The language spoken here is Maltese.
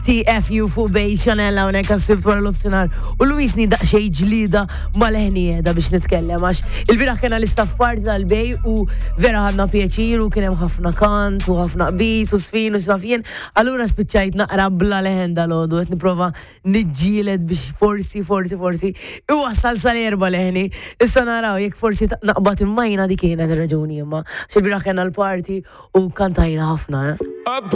TFU fuq bej Chanella unek għassib wara l-ofsinar u Luisni daqxej ġlida mal-ħni edha biex nitkellem għax il-biraħ kena l-istaff parti tal-bej u vera ħadna pieċir u kienem ħafna kant u ħafna qbis u sfin u xtafjen allura spiċċajt naqra bla leħenda l-ħodu għet niprofa nġilet biex forsi u wassal sal-erba leħni issa naraw jek forsi naqbat immajna di kienet raġuni imma xil-biraħ kena l-parti u kantajna ħafna